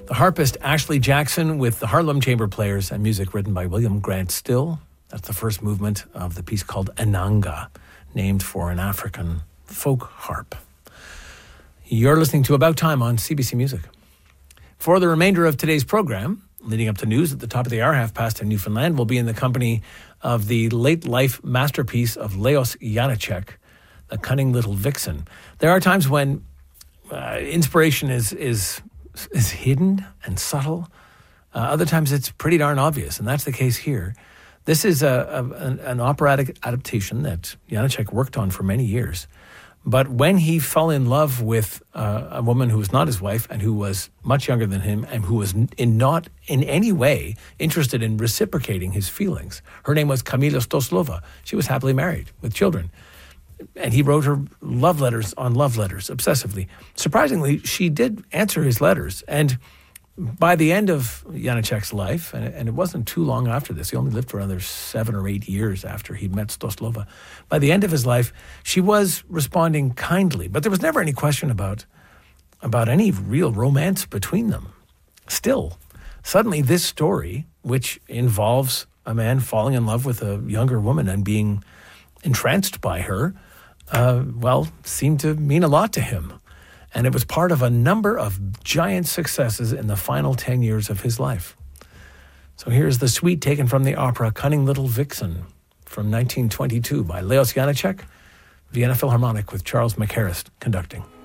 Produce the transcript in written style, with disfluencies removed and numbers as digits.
The harpist Ashley Jackson with the Harlem Chamber Players and music written by William Grant Still. That's the first movement of the piece called Inanga, named for an African folk harp. You're listening to About Time on CBC Music. For the remainder of today's program, leading up to news at the top of the hour, 5:30 in Newfoundland, we'll be in the company of the late-life masterpiece of Leos Janáček, The Cunning Little Vixen. There are times when inspiration is hidden and subtle. Other times it's pretty darn obvious, and that's the case here. This is an operatic adaptation that Janáček worked on for many years. But when he fell in love with a woman who was not his wife and who was much younger than him and who was not in any way interested in reciprocating his feelings, her name was Kamila Stoslova. She was happily married with children. And he wrote her love letters on love letters, obsessively. Surprisingly, she did answer his letters. And by the end of Janáček's life, and it wasn't too long after this, he only lived for another 7 or 8 years after he met Stoslova. By the end of his life, she was responding kindly, but there was never any question about any real romance between them. Still, suddenly this story, which involves a man falling in love with a younger woman and being entranced by her, seemed to mean a lot to him. And it was part of a number of giant successes in the final 10 years of his life. So here's the suite taken from the opera Cunning Little Vixen from 1922 by Leos Janáček, Vienna Philharmonic with Charles McHarris conducting.